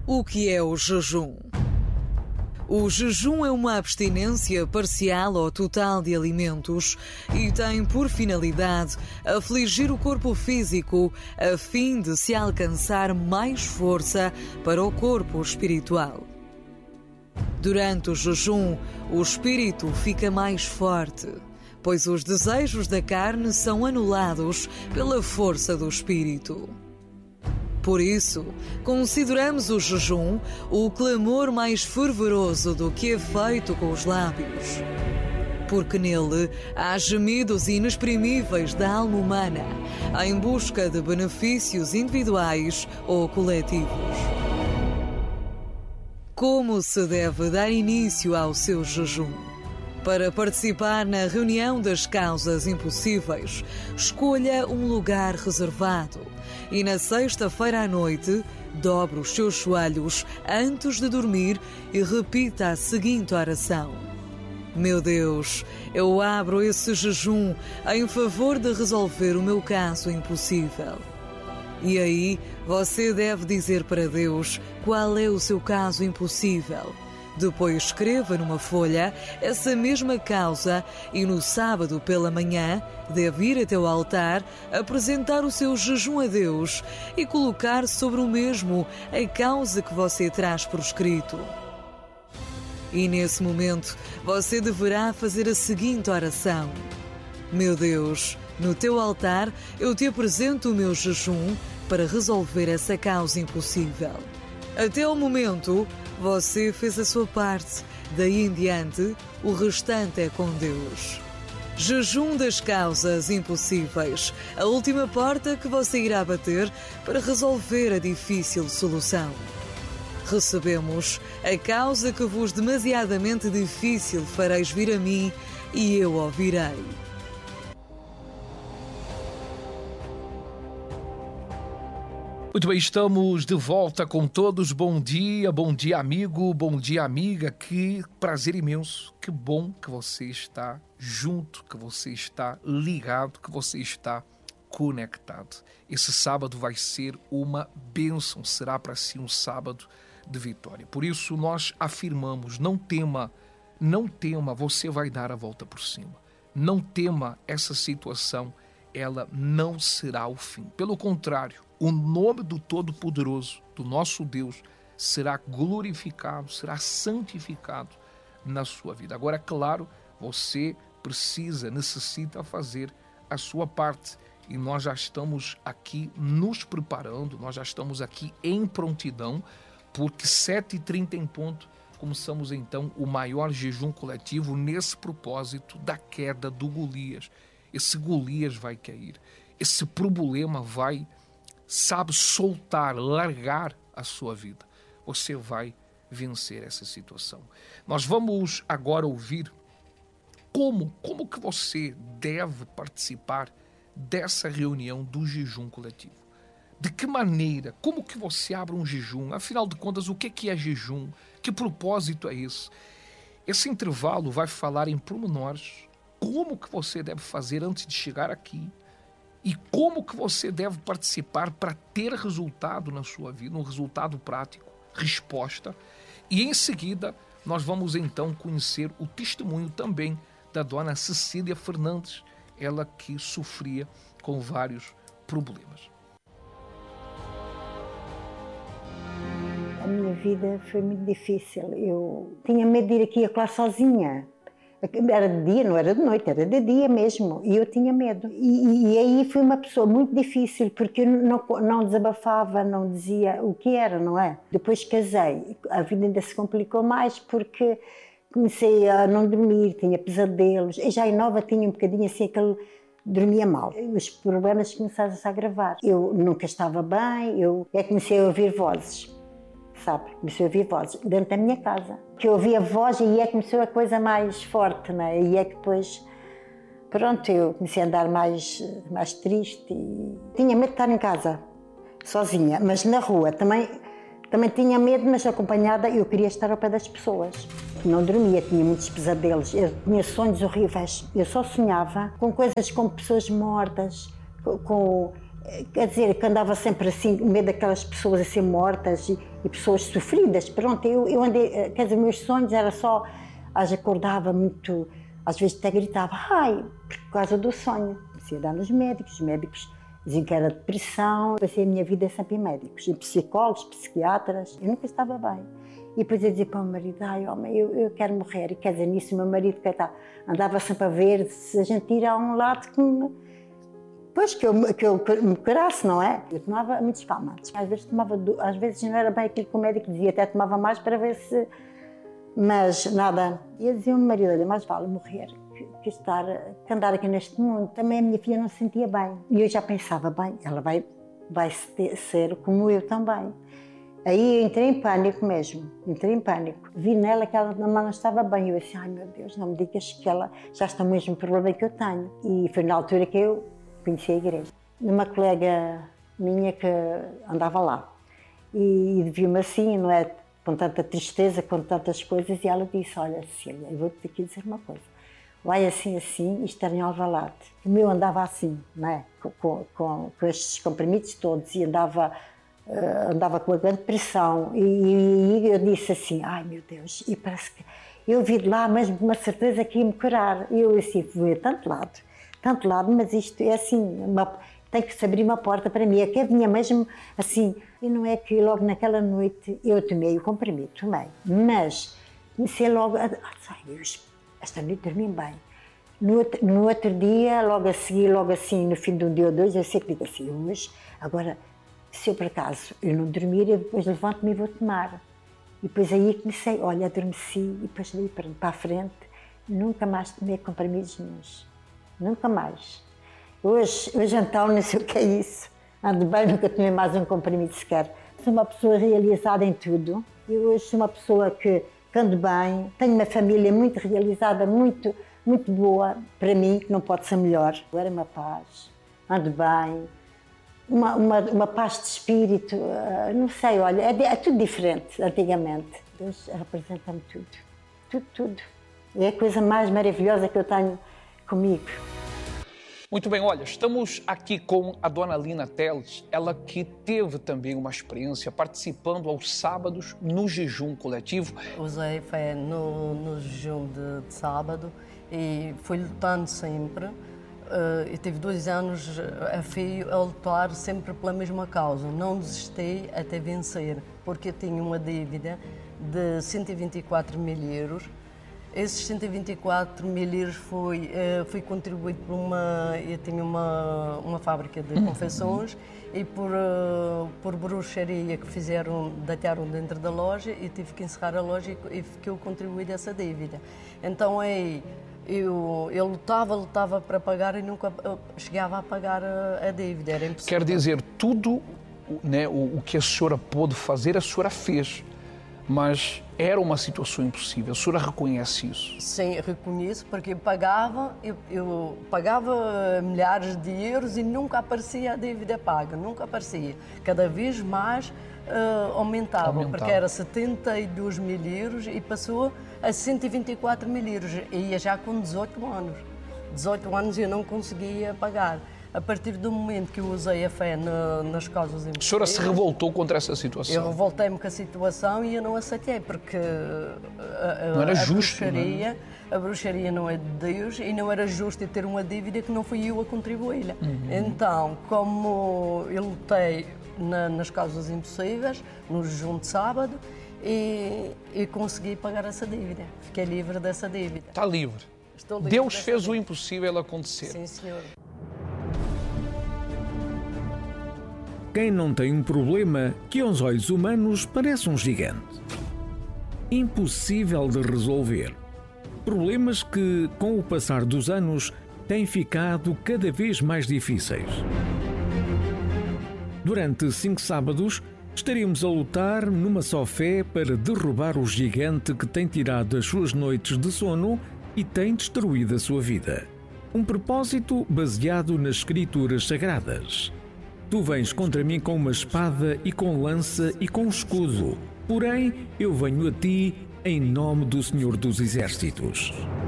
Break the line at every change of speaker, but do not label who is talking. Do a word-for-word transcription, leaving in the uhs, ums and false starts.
O que é o jejum? O jejum é uma abstinência parcial ou total de alimentos e tem por finalidade afligir o corpo físico a fim de se alcançar mais força para o corpo espiritual. Durante o jejum, o espírito fica mais forte, pois os desejos da carne são anulados pela força do espírito. Por isso, consideramos o jejum o clamor mais fervoroso do que é feito com os lábios. Porque nele há gemidos inexprimíveis da alma humana em busca de benefícios individuais ou coletivos. Como se deve dar início ao seu jejum? Para participar na reunião das causas impossíveis, escolha um lugar reservado e na sexta-feira à noite, dobre os seus joelhos antes de dormir e repita a seguinte oração: Meu Deus, eu abro esse jejum em favor de resolver o meu caso impossível. E aí, você deve dizer para Deus qual é o seu caso impossível. Depois escreva numa folha essa mesma causa e no sábado pela manhã deve ir até o altar, apresentar o seu jejum a Deus e colocar sobre o mesmo a causa que você traz por escrito. E nesse momento você deverá fazer a seguinte oração: Meu Deus, no teu altar eu te apresento o meu jejum para resolver essa causa impossível. Até o momento, você fez a sua parte. Daí em diante, o restante é com Deus. Jejum das causas impossíveis. A última porta que você irá bater para resolver a difícil solução. Recebemos a causa que vos demasiadamente difícil fareis vir a mim e eu ouvirei.
Muito bem, estamos de volta com todos. Bom dia, bom dia amigo, bom dia amiga. Que prazer imenso, que bom que você está junto, que você está ligado, que você está conectado. Esse sábado vai ser uma bênção, será para si um sábado de vitória. Por isso nós afirmamos, não tema, não tema, você vai dar a volta por cima. Não tema essa situação, ela não será o fim. Pelo contrário, o nome do Todo-Poderoso, do nosso Deus, será glorificado, será santificado na sua vida. Agora, é claro, você precisa, necessita fazer a sua parte. E nós já estamos aqui nos preparando, nós já estamos aqui em prontidão, porque sete e trinta em ponto, começamos então o maior jejum coletivo nesse propósito da queda do Golias. Esse Golias vai cair, esse problema vai, sabe, soltar, largar a sua vida. Você vai vencer essa situação. Nós vamos agora ouvir como, como que você deve participar dessa reunião do jejum coletivo. De que maneira, como que você abre um jejum? Afinal de contas, o que é jejum? Que propósito é esse? Esse intervalo vai falar em pormenores como que você deve fazer antes de chegar aqui e como que você deve participar para ter resultado na sua vida, um resultado prático, resposta. E em seguida, nós vamos então conhecer o testemunho também da dona Cecília Fernandes, ela que sofria com vários problemas.
A minha vida foi muito difícil. Eu tinha medo de ir aqui a classe sozinha. Era de dia, não era de noite, era de dia mesmo. E eu tinha medo. E, e aí fui uma pessoa muito difícil, porque eu não, não desabafava, não dizia o que era, não é? Depois casei. A vida ainda se complicou mais, porque comecei a não dormir, tinha pesadelos. Eu já em nova tinha um bocadinho assim, aquele... dormia mal. Os problemas começaram-se a agravar. Eu nunca estava bem, eu é que comecei a ouvir vozes. Sabe, comecei a ouvir vozes dentro da minha casa, que eu ouvia voz e é que começou a coisa mais forte, não é? E é que depois, pronto, eu comecei a andar mais, mais triste e tinha medo de estar em casa, sozinha, mas na rua também, também tinha medo, mas acompanhada, eu queria estar ao pé das pessoas. Não dormia, tinha muitos pesadelos, eu tinha sonhos horríveis, eu só sonhava com coisas como pessoas mortas, com... Quer dizer, que andava sempre assim, no meio daquelas pessoas assim mortas e, e pessoas sofridas. Pronto, eu, eu andei, quer dizer, meus sonhos era só, às vezes acordava muito, às vezes até gritava, ai, por causa do sonho. Comecei a dar nos médicos, os médicos diziam que era depressão. Passei a minha vida sempre em médicos, em psicólogos, psiquiatras, eu nunca estava bem. E depois eu dizia para o meu marido, ai, homem, eu, eu quero morrer. E quer dizer, nisso o meu marido, que andava sempre a ver se a gente ir a um lado que me... Pois, que eu, que eu me curasse, não é? Eu tomava muitos calmantes. Às vezes, tomava, às vezes não era bem aquilo que o médico dizia, até tomava mais para ver se... Mas nada. E eu dizia ao meu marido, olha, mais vale morrer que, que, estar, que andar aqui neste mundo. Também a minha filha não se sentia bem. E eu já pensava, bem, ela vai, vai ser como eu também. Aí eu entrei em pânico mesmo, entrei em pânico. Vi nela que ela não estava bem. Eu disse, ai meu Deus, não me digas que ela já está no mesmo problema que eu tenho. E foi na altura que eu conheci a igreja. Uma colega minha que andava lá e viu-me assim, não é, com tanta tristeza, com tantas coisas, e ela disse, olha Cecília, eu vou-te aqui dizer uma coisa, vai assim, assim, isto era em Alvalade. O meu andava assim, não é, com, com, com estes comprimidos todos, e andava, uh, andava com a grande pressão, e, e eu disse assim, ai meu Deus, e parece que eu vi de lá mesmo com uma certeza que ia me curar. E eu assim, fui a tanto lado, tanto lado, mas isto é assim, uma, tem que se abrir uma porta para mim, é que vinha mesmo assim. E não é que logo naquela noite eu tomei o comprimido, tomei, mas comecei logo a, ai Deus, esta noite dormi bem. No outro, no outro dia, logo a seguir, logo assim, no fim de um dia ou dois, eu sei que digo assim, hoje, agora, se eu por acaso eu não dormir, eu depois levanto-me e vou tomar. E depois aí comecei, olha, adormeci, e depois daí para, para a frente, nunca mais tomei comprimidos nenhuns. Nunca mais. Hoje, hoje então, não sei o que é isso. Ando bem, nunca tomei mais um comprimido sequer. Sou uma pessoa realizada em tudo. Eu hoje sou uma pessoa que, que ando bem, tenho uma família muito realizada, muito, muito boa para mim, que não pode ser melhor. Agora uma paz, ando bem, uma, uma, uma paz de espírito, uh, não sei, olha, é, é tudo diferente antigamente. Deus representa-me tudo, tudo, tudo. É a coisa mais maravilhosa que eu tenho comigo.
Muito bem, olha, estamos aqui com a dona Lina Teles, ela que teve também uma experiência participando aos sábados no jejum coletivo.
Usei fé no, no jejum de, de sábado e fui lutando sempre. Uh, eu tive dois anos a fio a lutar sempre pela mesma causa. Não desisti até vencer, porque eu tinha uma dívida de cento e vinte e quatro mil euros. Esses cento e vinte e quatro mil euros foi, uh, foi contribuído por uma... Eu tinha uma, uma fábrica de confecções e por, uh, por bruxaria que fizeram, deitaram dentro da loja e tive que encerrar a loja e, e fiquei contribuído essa dívida. Então aí eu, eu lutava, lutava para pagar e nunca chegava a pagar a, a dívida, era impossível.
Quer dizer, tudo, né, o, o que a senhora pôde fazer, a senhora fez. Mas era uma situação impossível, a senhora reconhece isso?
Sim, reconheço, porque eu pagava, eu, eu pagava milhares de euros e nunca aparecia a dívida paga, nunca aparecia. Cada vez mais uh, aumentava, aumentava, porque era setenta e dois mil euros e passou a cento e vinte e quatro mil euros, e ia já com dezoito anos. dezoito anos eu não conseguia pagar. A partir do momento que eu usei a fé na, nas causas impossíveis...
A senhora se revoltou contra essa situação?
Eu revoltei-me com a situação e eu não aceitei, porque a, a,
não era
a
justo,
bruxaria,
não é?
A bruxaria não é de Deus e não era justo eu ter uma dívida que não fui eu a contribuí-la. Uhum. Então, como eu lutei na, nas causas impossíveis, no jejum de sábado, e, e consegui pagar essa dívida. Fiquei livre dessa dívida.
Está livre.
Estou livre.
Deus fez
dívida.
O impossível acontecer.
Sim, senhor.
Quem não tem um problema que aos olhos humanos parece um gigante. Impossível de resolver. Problemas que, com o passar dos anos, têm ficado cada vez mais difíceis. Durante cinco sábados, estaremos a lutar numa só fé para derrubar o gigante que tem tirado as suas noites de sono e tem destruído a sua vida. Um propósito baseado nas Escrituras Sagradas. Tu vens contra mim com uma espada e com lança e com escudo. Porém, eu venho a ti em nome do Senhor dos Exércitos.